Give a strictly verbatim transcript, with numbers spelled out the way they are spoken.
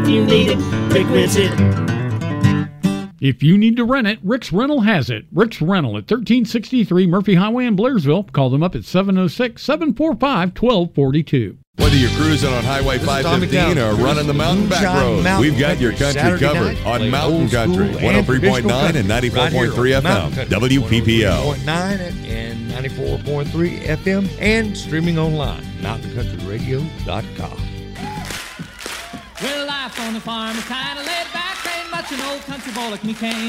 you need it, Rick rents it. If you need to rent it, Rick's Rental has it. Rick's Rental at thirteen sixty-three Murphy Highway in Blairsville. Call them up at seven oh six, seven four five, one two four two. Whether you're cruising on Highway five fifteen or running the mountain back road, we've got your country Saturday covered night, on play Mountain old Country, school one oh and three point nine and traditional ninety-four point three right here on F M, Mountain Country, W P P L. one oh three point nine and ninety-four point three F M, and streaming online, mountain country radio dot com. Well, life on the farm is kind of laid back. Ain't much an old country boy like me can